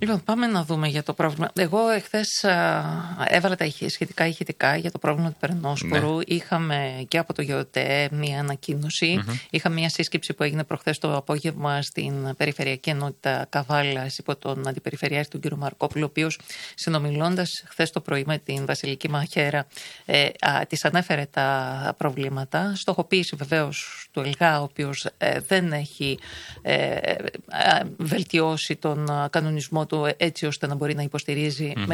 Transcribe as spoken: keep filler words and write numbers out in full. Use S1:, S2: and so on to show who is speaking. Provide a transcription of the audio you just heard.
S1: Λοιπόν, πάμε να δούμε για το πρόβλημα. Εγώ εχθές έβαλα τα σχετικά ηχητικά για το πρόβλημα του Περνόσπορου. Ναι. Είχαμε και από το ΓΕΟΤΕ μια ανακοίνωση. Mm-hmm. Είχαμε μια σύσκεψη που έγινε προχθές το απόγευμα στην Περιφερειακή Ενότητα Καβάλας υπό τον Αντιπεριφερειάρχη του κ. Μαρκόπουλο, ο οποίος συνομιλώντας χθες το πρωί με την Βασιλική Μαχαίρα ε, α, της ανέφερε τα προβλήματα. Στοχοποίηση βεβαίως του ΕΛΓΑ, ο οποίος ε, δεν έχει ε, βελτιώσει τον κανονισμό του έτσι ώστε να μπορεί να υποστηρίζει mm.